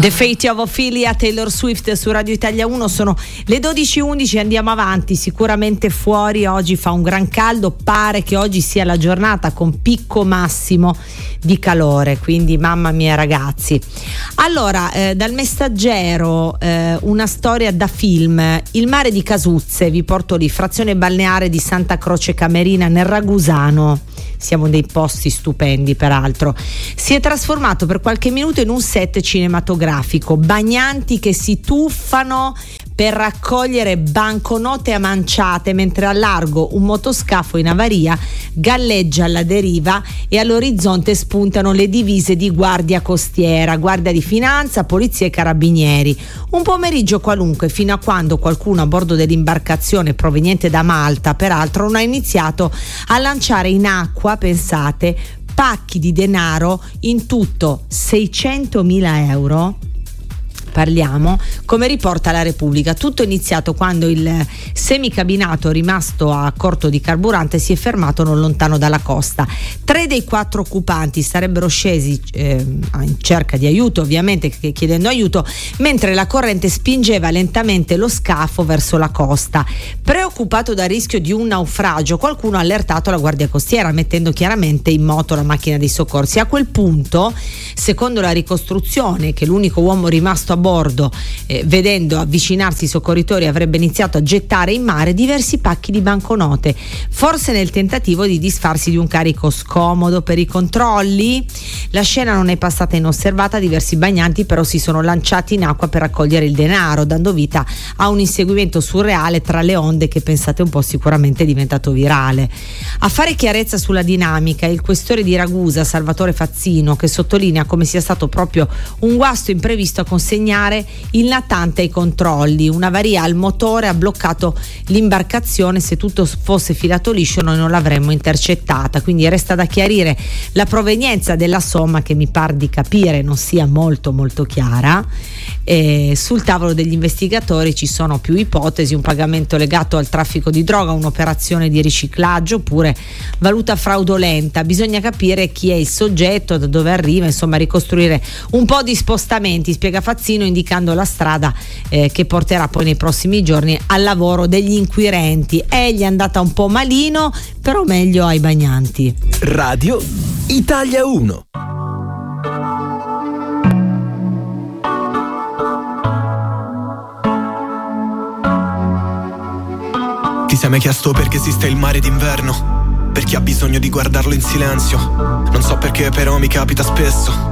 The Fate of Ophelia, Taylor Swift su Radio Italia 1. Sono le 12:11, andiamo avanti. Sicuramente fuori oggi fa un gran caldo, pare che oggi sia la giornata con picco massimo di calore, quindi mamma mia ragazzi. Allora, dal Messaggero una storia da film, il mare di Casuzze, vi porto lì, frazione balneare di Santa Croce Camerina nel Ragusano. Siamo dei posti stupendi peraltro. Si è trasformato per qualche minuto in un set cinematografico, bagnanti che si tuffano per raccogliere banconote a manciate mentre a largo un motoscafo in avaria galleggia alla deriva e all'orizzonte spuntano le divise di guardia costiera, guardia di finanza, polizia e carabinieri. Un pomeriggio qualunque, fino a quando qualcuno a bordo dell'imbarcazione proveniente da Malta peraltro non ha iniziato a lanciare in acqua, pensate, pacchi di denaro, in tutto 600.000 euro. Parliamo, come riporta la Repubblica. Tutto è iniziato quando il semicabinato, rimasto a corto di carburante, si è fermato non lontano dalla costa. 3 dei 4 occupanti sarebbero scesi in cerca di aiuto, ovviamente chiedendo aiuto, mentre la corrente spingeva lentamente lo scafo verso la costa. Preoccupato dal rischio di un naufragio, qualcuno ha allertato la guardia costiera, mettendo chiaramente in moto la macchina dei soccorsi. A quel punto, secondo la ricostruzione, che l'unico uomo rimasto a bordo, vedendo avvicinarsi i soccorritori, avrebbe iniziato a gettare in mare diversi pacchi di banconote, forse nel tentativo di disfarsi di un carico scomodo per i controlli. La scena non è passata inosservata, diversi bagnanti però si sono lanciati in acqua per raccogliere il denaro, dando vita a un inseguimento surreale tra le onde che, pensate un po', sicuramente è diventato virale. A fare chiarezza sulla dinamica il questore di Ragusa, Salvatore Fazzino, che sottolinea come sia stato proprio un guasto imprevisto a consegnare il natante ai controlli. Un'avaria al motore ha bloccato l'imbarcazione, se tutto fosse filato liscio noi non l'avremmo intercettata, quindi resta da chiarire la provenienza della somma, che mi par di capire non sia molto chiara. Sul tavolo degli investigatori ci sono più ipotesi: un pagamento legato al traffico di droga, un'operazione di riciclaggio oppure valuta fraudolenta. Bisogna capire chi è il soggetto, da dove arriva, insomma ricostruire un po' di spostamenti, spiega Fazzino, indicando la strada che porterà poi nei prossimi giorni al lavoro degli inquirenti. Gli è andata un po' malino, però meglio ai bagnanti. Radio Italia 1. Ti sei mai chiesto perché esiste il mare d'inverno? Per chi ha bisogno di guardarlo in silenzio. Non so perché, però mi capita spesso